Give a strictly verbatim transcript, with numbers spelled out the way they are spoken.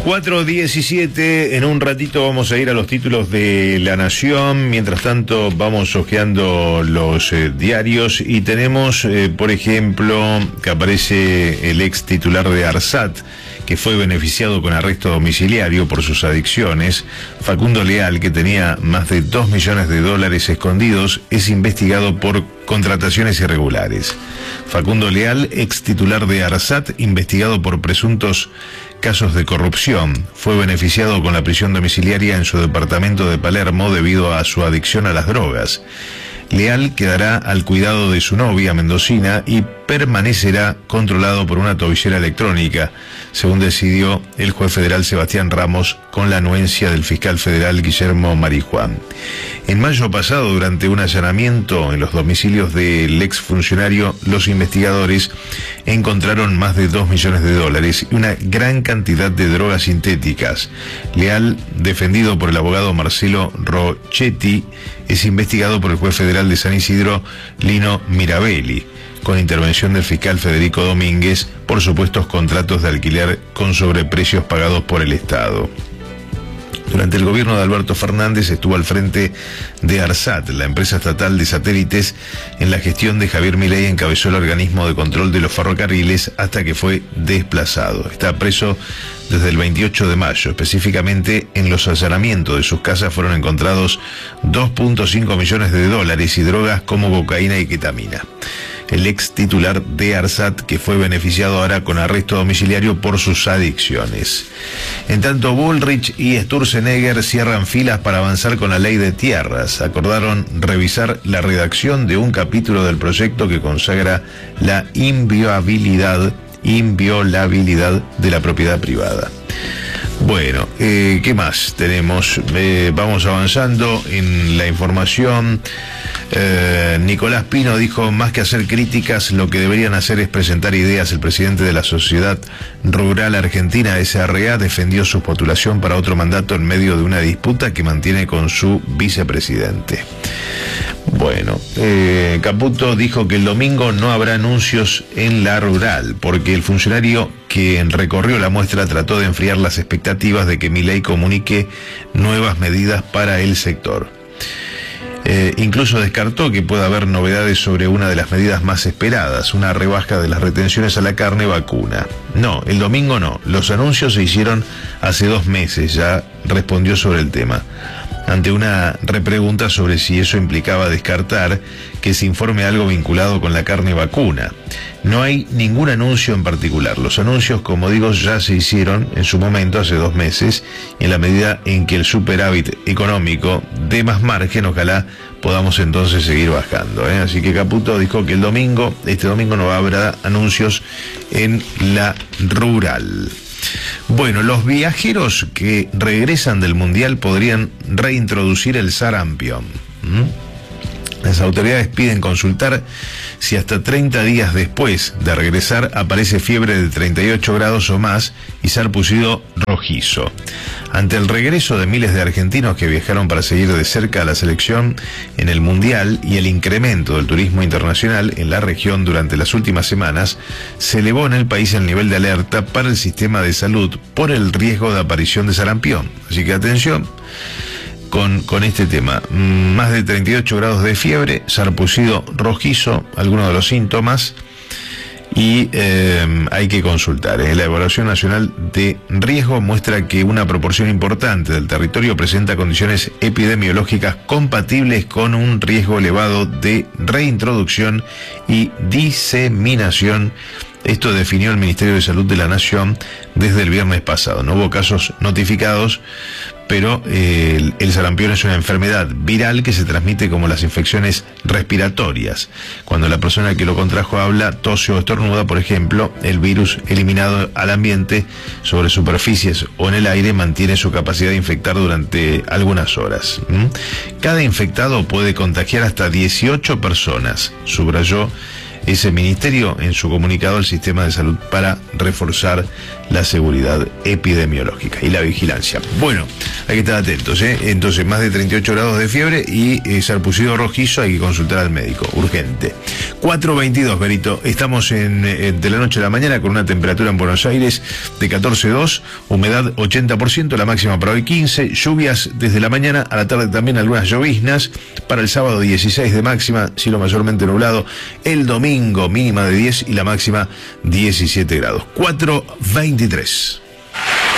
cuatro diecisiete, en un ratito vamos a ir a los títulos de La Nación. Mientras tanto vamos hojeando los eh, diarios y tenemos, eh, por ejemplo, que aparece el ex titular de ARSAT, que fue beneficiado con arresto domiciliario por sus adicciones. Facundo Leal, que tenía más de dos millones de dólares escondidos, es investigado por contrataciones irregulares. Facundo Leal, ex titular de ARSAT, investigado por presuntos casos de corrupción, fue beneficiado con la prisión domiciliaria en su departamento de Palermo debido a su adicción a las drogas. Leal quedará al cuidado de su novia mendocina y permanecerá controlado por una tobillera electrónica, según decidió el juez federal Sebastián Ramos con la anuencia del fiscal federal Guillermo Marijuán. En mayo pasado, durante un allanamiento en los domicilios del exfuncionario, los investigadores encontraron más de dos millones de dólares y una gran cantidad de drogas sintéticas. Leal, defendido por el abogado Marcelo Rochetti, es investigado por el juez federal de San Isidro, Lino Mirabelli, con intervención del fiscal Federico Domínguez, por supuestos contratos de alquiler con sobreprecios pagados por el Estado. Durante el gobierno de Alberto Fernández estuvo al frente de ARSAT, la empresa estatal de satélites. En la gestión de Javier Milei encabezó el organismo de control de los ferrocarriles hasta que fue desplazado. Está preso desde el veintiocho de mayo. Específicamente, en los allanamientos de sus casas fueron encontrados dos punto cinco millones de dólares y drogas como cocaína y ketamina. El ex titular de ARSAT, que fue beneficiado ahora con arresto domiciliario por sus adicciones. En tanto, Bullrich y Sturzenegger cierran filas para avanzar con la ley de tierras. Acordaron revisar la redacción de un capítulo del proyecto que consagra la inviolabilidad, inviolabilidad de la propiedad privada. Bueno, eh, ¿qué más tenemos? Eh, vamos avanzando en la información. Eh, Nicolás Pino dijo: más que hacer críticas, lo que deberían hacer es presentar ideas. El presidente de la Sociedad Rural Argentina, S R A, defendió su postulación para otro mandato en medio de una disputa que mantiene con su vicepresidente. Bueno, eh, Caputo dijo que el domingo no habrá anuncios en la rural, porque el funcionario que recorrió la muestra trató de enfriar las expectativas de que Milei comunique nuevas medidas para el sector. Eh, incluso descartó que pueda haber novedades sobre una de las medidas más esperadas, una rebaja de las retenciones a la carne vacuna. No, el domingo no. Los anuncios se hicieron hace dos meses, ya respondió sobre el tema. Ante una repregunta sobre si eso implicaba descartar que se informe algo vinculado con la carne vacuna. No hay ningún anuncio en particular. Los anuncios, como digo, ya se hicieron en su momento, hace dos meses, y en la medida en que el superávit económico dé más margen, ojalá podamos entonces seguir bajando, ¿eh? Así que Caputo dijo que el domingo, este domingo no habrá anuncios en la rural. Bueno, los viajeros que regresan del Mundial podrían reintroducir el sarampión. ¿Mm? Las autoridades piden consultar si hasta treinta días después de regresar aparece fiebre de treinta y ocho grados o más y sarpullido rojizo. Ante el regreso de miles de argentinos que viajaron para seguir de cerca a la selección en el Mundial y el incremento del turismo internacional en la región durante las últimas semanas, se elevó en el país el nivel de alerta para el sistema de salud por el riesgo de aparición de sarampión. Así que atención con, con este tema. Más de treinta y ocho grados de fiebre, sarpullido rojizo, algunos de los síntomas. Y eh, hay que consultar. ¿eh? La Evaluación Nacional de Riesgo muestra que una proporción importante del territorio presenta condiciones epidemiológicas compatibles con un riesgo elevado de reintroducción y diseminación. Esto definió el Ministerio de Salud de la Nación desde el viernes pasado. No hubo casos notificados, pero eh, el, el sarampión es una enfermedad viral que se transmite como las infecciones respiratorias. Cuando la persona que lo contrajo habla, tose o estornuda, por ejemplo, el virus eliminado al ambiente sobre superficies o en el aire mantiene su capacidad de infectar durante algunas horas. ¿Mm? Cada infectado puede contagiar hasta dieciocho personas, subrayó ese ministerio en su comunicado al sistema de salud para reforzar la seguridad epidemiológica y la vigilancia. Bueno, hay que estar atentos, ¿eh? Entonces, más de treinta y ocho grados de fiebre y eh, sarpullido rojizo, hay que consultar al médico, urgente. cuatro veintidós, Berito, estamos en, en de la noche a la mañana con una temperatura en Buenos Aires de catorce coma dos, humedad ochenta por ciento, la máxima para hoy quince, lluvias desde la mañana a la tarde también algunas lloviznas, para el sábado dieciséis de máxima, cielo mayormente nublado, el domingo mínima de diez y la máxima diecisiete grados. cuatro veintitrés.